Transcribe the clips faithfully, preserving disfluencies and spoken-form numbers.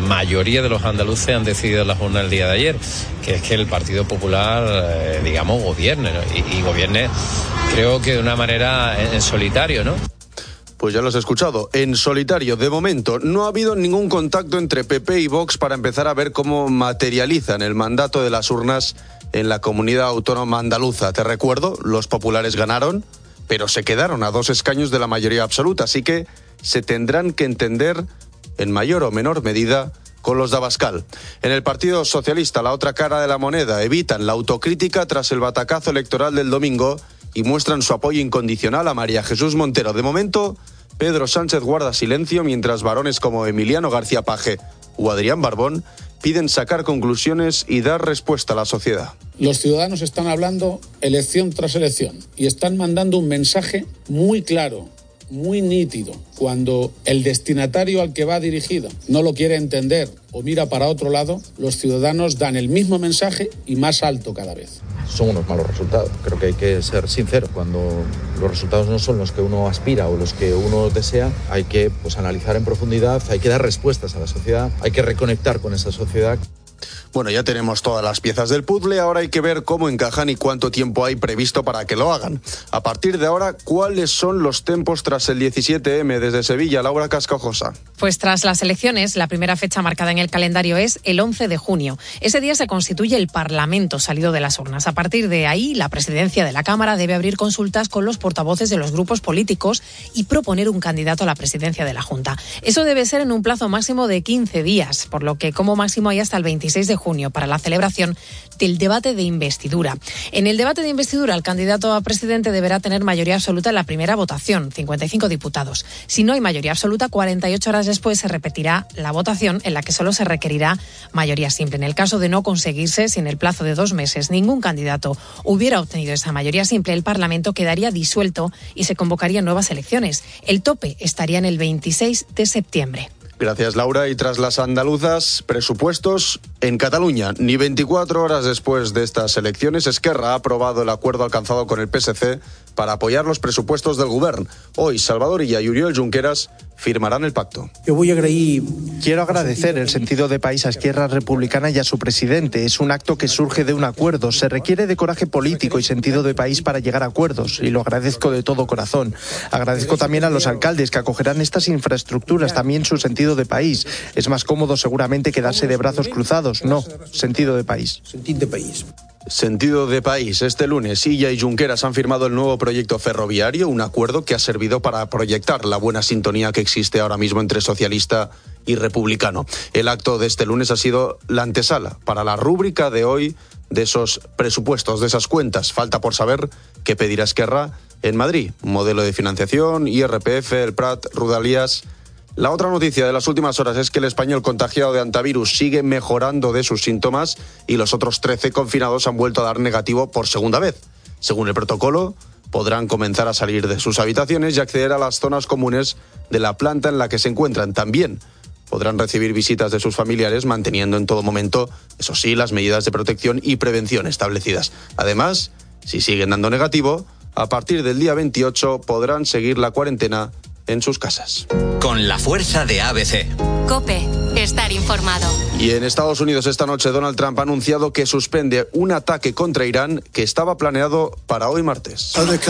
mayoría de los andaluces han decidido en las urnas el día de ayer, que es que el Partido Popular, eh, digamos, gobierne, ¿no? y, y gobierne, creo que de una manera en, en solitario, ¿no? Pues ya lo has escuchado, en solitario. De momento, no ha habido ningún contacto entre P P y Vox para empezar a ver cómo materializan el mandato de las urnas en la comunidad autónoma andaluza. Te recuerdo, los populares ganaron, pero se quedaron a dos escaños de la mayoría absoluta, así que se tendrán que entender en mayor o menor medida con los de Abascal. En el Partido Socialista, la otra cara de la moneda, evitan la autocrítica tras el batacazo electoral del domingo y muestran su apoyo incondicional a María Jesús Montero. De momento, Pedro Sánchez guarda silencio, mientras varones como Emiliano García Paje o Adrián Barbón piden sacar conclusiones y dar respuesta a la sociedad. Los ciudadanos están hablando elección tras elección y están mandando un mensaje muy claro, muy nítido. Cuando el destinatario al que va dirigido no lo quiere entender o mira para otro lado, los ciudadanos dan el mismo mensaje y más alto cada vez. Son unos malos resultados. Creo que hay que ser sincero. Cuando los resultados no son los que uno aspira o los que uno desea, hay que pues, analizar en profundidad, hay que dar respuestas a la sociedad, hay que reconectar con esa sociedad. Bueno, ya tenemos todas las piezas del puzzle, ahora hay que ver cómo encajan y cuánto tiempo hay previsto para que lo hagan. A partir de ahora, ¿cuáles son los tempos tras el diecisiete eme desde Sevilla? Laura Cascajosa. Pues tras las elecciones, la primera fecha marcada en el calendario es el once de junio. Ese día se constituye el Parlamento salido de las urnas. A partir de ahí, la presidencia de la Cámara debe abrir consultas con los portavoces de los grupos políticos y proponer un candidato a la presidencia de la Junta. Eso debe ser en un plazo máximo de quince días, por lo que como máximo hay hasta el veintiséis de junio para la celebración del debate de investidura. En el debate de investidura, el candidato a presidente deberá tener mayoría absoluta en la primera votación, cincuenta y cinco diputados. Si no hay mayoría absoluta, cuarenta y ocho horas después se repetirá la votación, en la que solo se requerirá mayoría simple. En el caso de no conseguirse, si en el plazo de dos meses ningún candidato hubiera obtenido esa mayoría simple, el Parlamento quedaría disuelto y se convocarían nuevas elecciones. El tope estaría en el veintiséis de septiembre. Gracias, Laura. Y tras las andaluzas, presupuestos en Cataluña. Ni veinticuatro horas después de estas elecciones, Esquerra ha aprobado el acuerdo alcanzado con el P S C para apoyar los presupuestos del Govern. Hoy, Salvador Illa y Oriol Junqueras firmarán el pacto. Yo voy a agrair... Quiero agradecer el sentido de país a Esquerra Republicana y a su presidente. Es un acto que surge de un acuerdo. Se requiere de coraje político y sentido de país para llegar a acuerdos, y lo agradezco de todo corazón. Agradezco también a los alcaldes que acogerán estas infraestructuras, también su sentido de país. Es más cómodo seguramente quedarse de brazos cruzados. No, sentido de país. Sentido de país. Sentido de país. Este lunes, Illa y Junqueras han firmado el nuevo proyecto ferroviario, un acuerdo que ha servido para proyectar la buena sintonía que existe ahora mismo entre socialista y republicano. El acto de este lunes ha sido la antesala para la rúbrica de hoy de esos presupuestos, de esas cuentas. Falta por saber qué pedirá Esquerra en Madrid. Modelo de financiación, I R P F, el Prat, Rodalías. La otra noticia de las últimas horas es que el español contagiado de antivirus sigue mejorando de sus síntomas y los otros trece confinados han vuelto a dar negativo por segunda vez. Según el protocolo, podrán comenzar a salir de sus habitaciones y acceder a las zonas comunes de la planta en la que se encuentran. También podrán recibir visitas de sus familiares, manteniendo en todo momento, eso sí, las medidas de protección y prevención establecidas. Además, si siguen dando negativo, a partir del día veintiocho podrán seguir la cuarentena en sus casas. Con la fuerza de A B C. COPE. Estar informado. Y en Estados Unidos esta noche Donald Trump ha anunciado que suspende un ataque contra Irán que estaba planeado para hoy martes.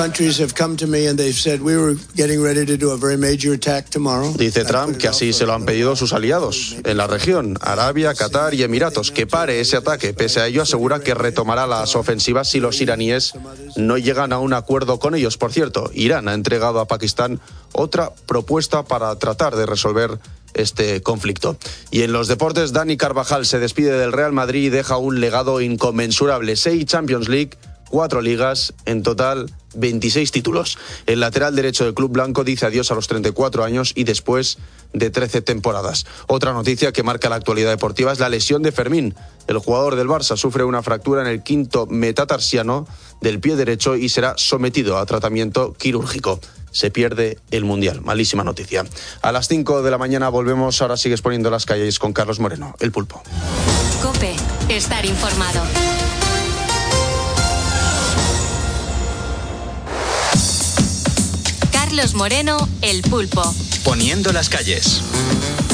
Dice Trump que así se lo han pedido sus aliados en la región, Arabia, Qatar y Emiratos, que pare ese ataque. Pese a ello, asegura que retomará las ofensivas si los iraníes no llegan a un acuerdo con ellos. Por cierto, Irán ha entregado a Pakistán otra propuesta para tratar de resolver este conflicto. Y en los deportes, Dani Carvajal se despide del Real Madrid y deja un legado inconmensurable. Seis Champions League, cuatro ligas, en total veintiséis títulos. El lateral derecho del club blanco dice adiós a los treinta y cuatro años y después de trece temporadas. Otra noticia que marca la actualidad deportiva es la lesión de Fermín. El jugador del Barça sufre una fractura en el quinto metatarsiano del pie derecho y será sometido a tratamiento quirúrgico. Se pierde el Mundial. Malísima noticia. A las cinco de la mañana volvemos. Ahora sigues poniendo las calles con Carlos Moreno, el Pulpo. COPE. Estar informado. Carlos Moreno, el Pulpo. Poniendo las calles.